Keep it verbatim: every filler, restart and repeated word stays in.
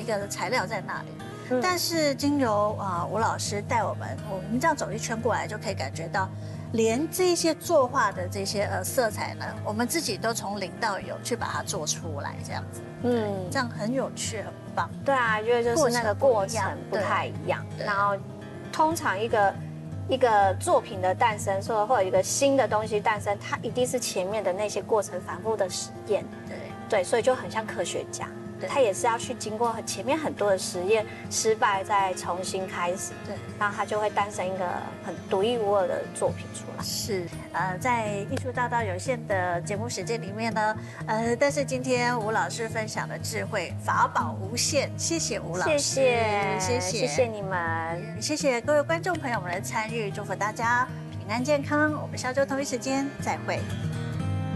个材料在那里。 嗯但是经由啊、呃、吴老师带我们，我们这样走一圈过来，就可以感觉到，连这些作画的这些呃色彩呢，我们自己都从零到有去把它做出来，这样子，嗯，这样很有趣，很棒。 对啊，因为就是那个过程不太一样，然后通常一个一个作品的诞生，说或者一个新的东西诞生，它一定是前面的那些过程反复的实验， 对对，所以就很像科学家。 他也是要去经过前面很多的实验失败，再重新开始， 对， 然后他就会诞生一个很独一无二的作品出来。 是，呃，在艺术大道有限的节目时间里面呢，呃，但是今天吴老师分享的智慧法宝无限，谢谢吴老师， 谢谢， 谢谢， 谢谢你们， 谢谢各位观众朋友们的参与，祝福大家平安健康，我们下周同一时间再会。